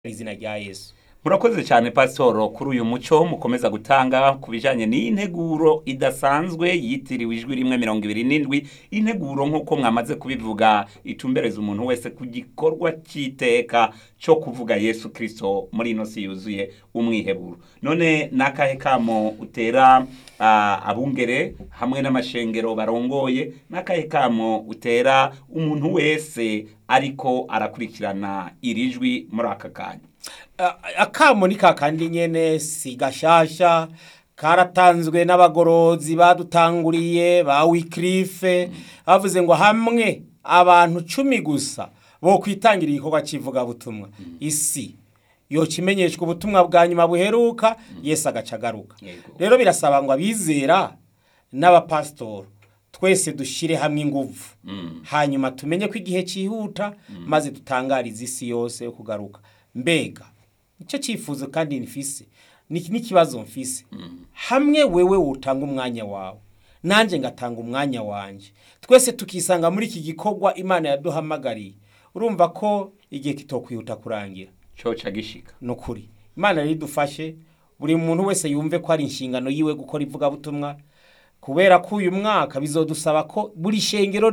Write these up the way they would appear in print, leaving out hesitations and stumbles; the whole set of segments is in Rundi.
izina rya Yesu. Murakoze cyane pasitoro kuri uyu muco mukomeza gutanga ku bijyanye n'integuro idasanzwe yitiriwe ijwi rimwe 27 integuro nk'uko mwamaze kubivuga itumbereza umuntu wese ku gikorwa cy'iteka cyo kuvuga Yesu Kristo muri ino si yuzuye umwiheburo. None nakahe kamo utera abungere hamwe n'amashengero barongoye, nakahe kamo utera umuntu wese ariko arakurikirana irijwi muri aka kanya? Akamo ni kakandi nyene si gashasha, karatanzwe n'abagorozi badutanguriye ba Wycliffe, bavuze ngo hamwe abantu 10 gusa bo kwitangira igikorwa civuga butumwa isi yo kimenyeshwa ubutumwa bwa nyuma buheruka Yesu agacagaruka. Rero birasaba ngo abizera n'abapastor twese dushire hamwe inguvu hanyuma tumenye ko igihe cihuta maze dutangariza isi yose yo kugaruka. Mbega icyo cyifuzo kandi nifise n'ikibazo mfise, hamwe wewe utanga umwanya wawe nanje ngatanga umwanya wanje, twese tukisanga muri iki gikorwa Imana yaduhamagariye, urumva ko igihe kitokwihuta kurangira coca gishika. No kuri Imana ridufashe buri muntu wese yumve ko ari inshingano yiwe gukora ivuga butumwa, kubera ko uyu mwaka bizodusaba ko buri shengero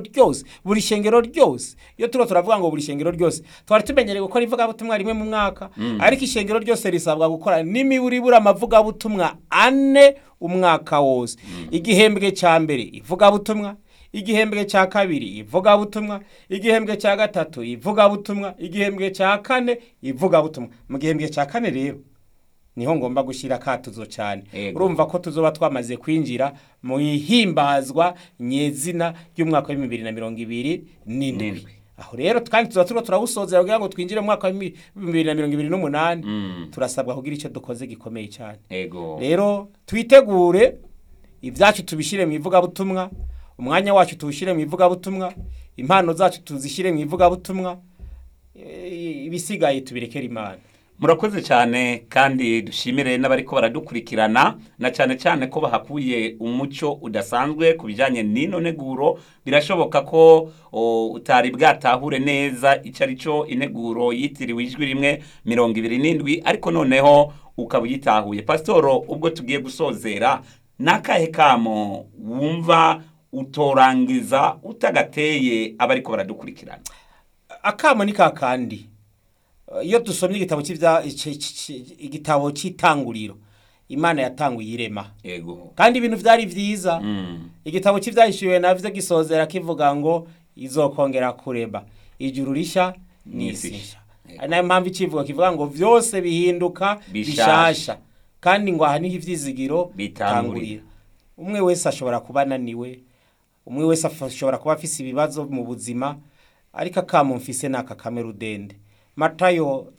ryose iyo turavuga ngo buri shengero ryose twari tumenyereye gukora ivuga butumwa rimwe mu mwaka, ariko ishengero ryose risabwa gukora n'imiburibura amavuga butumwa 4 umwaka wose. Igihembwe cya mbere ivuga butumwa, igihembwe cya kabiri ivuga butumwa, igihembwe cya gatatu ivuga butumwa, igihembwe cya kane ivuga butumwa. Mu gihembwe cya kane rero niho ngomba gushira katuzo cyane. Urumva ko tuzoba twamaze kwinjira mu ihimbazwa nyezina y'umwaka wa 2027. Aho rero kandi turawusozera kugira ngo twinjire mu mwaka wa 2028. Turasabwa kugira icyo dukoze gikomeye cyane. Rero twitegure ibyacu tubishire mu ivuga butumwa, umwanya wacu tuwushire mu ivuga butumwa, impano zacu tuzishire mu ivuga butumwa, ibisigaye tubirekera Imana. Murakoze cyane kandi dushimire n'abariko baradukurikirana, na cyane ko bahakuye umuco udasanzwe ku bijanye n'ino neguro. Birashoboka ko utari bwatahure neza icyo ari cyo integuro yitiriwe ijwi rimwe 27, ariko noneho ukabuyitahuye. Pasitoro, ubwo tugiye gusozera, nakahe kamo wumva utorangiza utagateye abariko baradukurikirana? Akamo ni kakandi iyo dusomye igitabo cy'itanguriro, Imana yatanguye irema, kandi ibintu vyari vyiza. Igitabo cy'ivyahishuwe navyo gisozera kivuga ngo izokongera kureba ijuru risha n'isi nsha. Nayo mpamvu icivuga kivuga ngo vyose bihinduka bishasha, kandi ngo aha niho ivyizigiro bitangurira. Umwe wese ashobora kuba naniwe, umwe wese ashobora kuba afise ibibazo mu buzima, ariko akamo mfise naka kamerudende. Matayo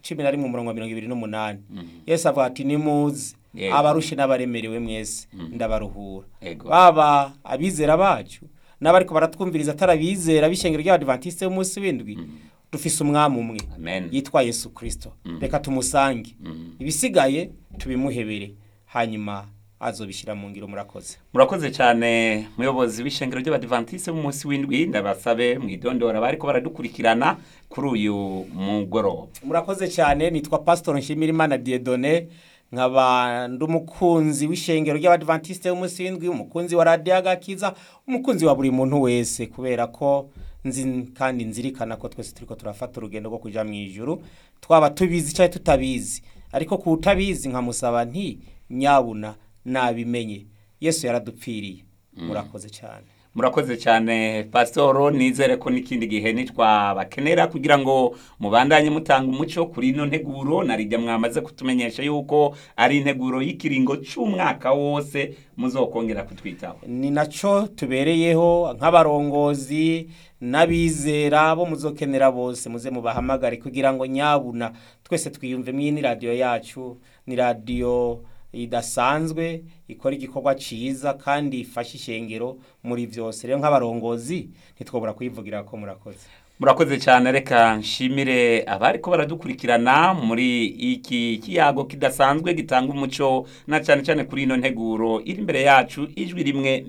11:28 Yesu avuga ati nimuze abarushe n'abaremerewe mwese ndabaruhura. Baba abizera bacu n'abariko baratwumviriza atarabizera bishengero ry'Abadventiste b'umunsi w'indwi, dufise umwami umwe yitwa Yesu Kristo. Reka tumusange, ibisigaye tubimuhebere, hanyuma azobishira mu ngiro. Murakoze cyane muyobozi w'ishengero ry'Abadventiste b'umunsi w'indwi. Ndabasabe mwidondora bariko baradukurikirana kuri uyu mugoroba. Murakoze cyane, nitwa Pastor Nshimirimana Dieudonné, nkaba ndumukunzi w'ishengero ry'Abadventiste b'umunsi w'indwi, umukunzi wa Radio Agakiza, umukunzi wa buri muntu wese, kubera ko kandi nzirikana ko twese turiko turafata urugendo rwo kuja mu ijuru, twaba tubizi cyangwa tutabizi, ariko kutabizi nkamusaba nti nyabuna nabimenye Yesu yaradupfiriye. Murakoze cyane. Murakoze cyane Pasitoro, nizere ko n'ikindi gihe nitwa bakenera kugira ngo mubandanye mutanga umuco kuri ino nteguro. Narijya mwamaze kutumenyesha yuko ari integuro y'ikiringo cy'umwaka wose muzokongera kutwitaho. Ni naco tubereyeho nk'abarongozi n'abizera bo muzokenera bose, muze mubahamagare kugira ngo nyabuna twese twiyumve mw'ini radio yacu. Ni radio idasanzwe ikora igikorwa ciza kandi ifasha ishengero muri vyose. Rero nk'abarongozi ntitwobora kuyivugira ko. Murakoze cyane. Reka nshimire abariko baradukurikirana muri iki kiyago kidasanzwe gitanga umuco, na cyane kuri ino nteguro iri imbere yacu ijwi rimwe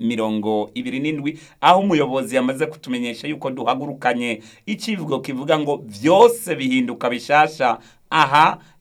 27, aho umuyobozi yamaze kutumenyesha yuko duhagurukanye icivugo kivuga ngo vyose bihinduka bishasha aha